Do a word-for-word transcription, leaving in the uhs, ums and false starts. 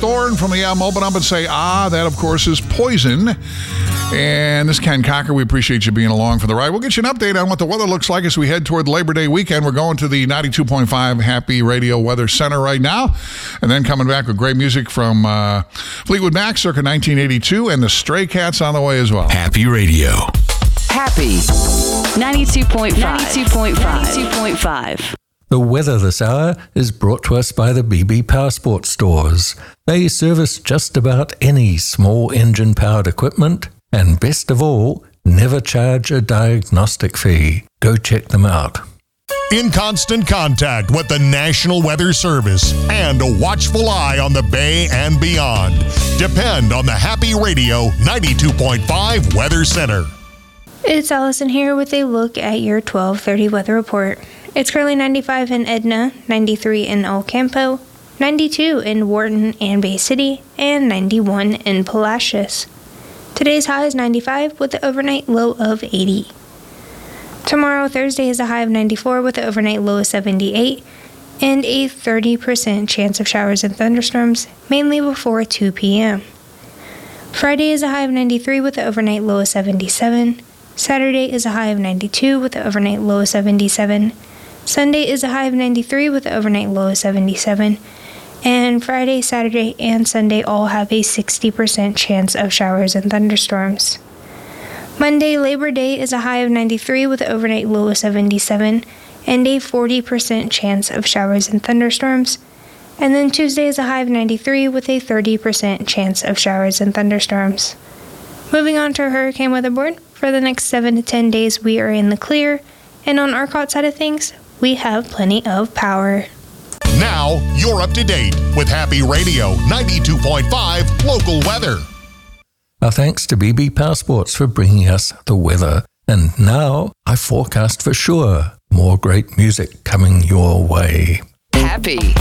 Thorn from the album Open Up and Say Ah. That, of course, is Poison. And this is Ken Cocker. We appreciate you being along for the ride. We'll get you an update on what the weather looks like as we head toward Labor Day weekend. We're going to the ninety-two point five Happy Radio Weather Center right now. And then coming back with great music from uh, Fleetwood Mac circa nineteen eighty-two and the Stray Cats on the way as well. Happy Radio. Happy ninety-two point five. ninety-two point five. ninety-two point five. The weather this hour is brought to us by the B B Power Sports stores. They service just about any small engine-powered equipment, and best of all, never charge a diagnostic fee. Go check them out. In constant contact with the National Weather Service and a watchful eye on the Bay and beyond. Depend on the Happy Radio ninety-two point five Weather Center. It's Allison here with a look at your twelve thirty weather report. It's currently ninety-five in Edna, ninety-three in El Campo, ninety-two in Wharton and Bay City, and ninety-one in Palacios. Today's high is ninety-five with the overnight low of eighty. Tomorrow, Thursday, is a high of ninety-four with the overnight low of seventy-eight and a thirty percent chance of showers and thunderstorms, mainly before two p.m. Friday is a high of ninety-three with the overnight low of seventy-seven. Saturday is a high of ninety-two with the overnight low of seventy-seven. Sunday is a high of ninety-three with the overnight low of seventy-seven. And Friday, Saturday, and Sunday all have a sixty percent chance of showers and thunderstorms. Monday, Labor Day, is a high of ninety-three with the overnight low of seventy-seven and a forty percent chance of showers and thunderstorms. And then Tuesday is a high of ninety-three with a thirty percent chance of showers and thunderstorms. Moving on to our hurricane weather board. For the next seven to ten days, we are in the clear. And on our Arcot side of things, we have plenty of power. Now, you're up to date with Happy Radio ninety-two point five local weather. Our thanks to B B Power Sports for bringing us the weather. And now, I forecast for sure more great music coming your way. Happy